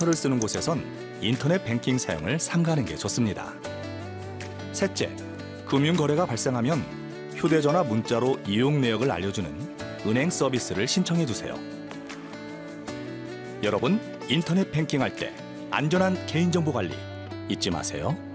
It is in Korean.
컴퓨터를 쓰는 곳에선 인터넷 뱅킹 사용을 삼가는 게 좋습니다. 셋째, 금융거래가 발생하면 휴대전화 문자로 이용 내역을 알려주는 은행 서비스를 신청해 주세요. 여러분, 인터넷 뱅킹할 때 안전한 개인정보 관리 잊지 마세요.